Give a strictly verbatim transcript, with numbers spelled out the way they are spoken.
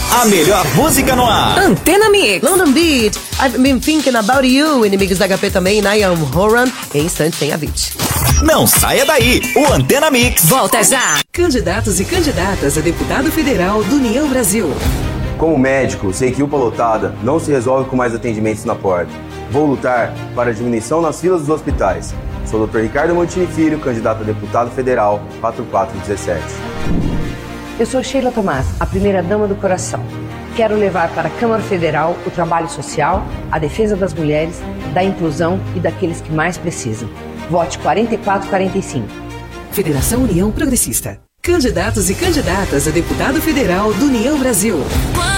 A melhor música no ar. Antena Mix. London Beat, I've been thinking about you. Inimigos da H P também, Niall Horan. Em instante tem a Beat. Não saia daí, o Antena Mix volta já. Candidatos e candidatas a deputado federal do União Brasil. Como médico, sei que U P A lotada não se resolve com mais atendimentos na porta. Vou lutar para a diminuição nas filas dos hospitais. Sou doutor Ricardo Montini Filho, candidato a deputado federal quatro quatro um sete. Eu sou Sheila Tomás, a primeira-dama do coração. Quero levar para a Câmara Federal o trabalho social, a defesa das mulheres, da inclusão e daqueles que mais precisam. Vote quarenta e quatro quarenta e cinco. Federação União Progressista. Candidatos e candidatas a deputado federal do União Brasil.